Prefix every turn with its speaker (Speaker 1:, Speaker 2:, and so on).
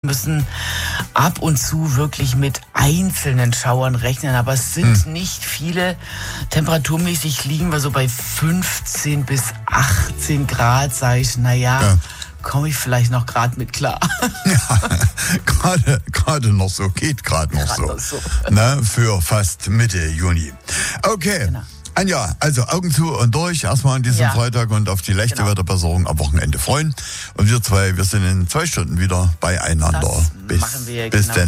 Speaker 1: müssen ab und zu wirklich mit einzelnen Schauern rechnen, aber es sind nicht viele. Temperaturmäßig liegen wir so bei 15 bis 18 Grad, sage ich, komme ich vielleicht noch gerade mit klar.
Speaker 2: Ja, gerade noch so, geht gerade noch so. Ne, für fast Mitte Juni. Okay. Genau. Anja, also Augen zu und durch, erstmal an diesem Freitag und auf die leichte Wetterbesserung am Wochenende freuen. Und wir sind in 2 Stunden wieder beieinander.
Speaker 1: Das machen wir,
Speaker 2: bis dann.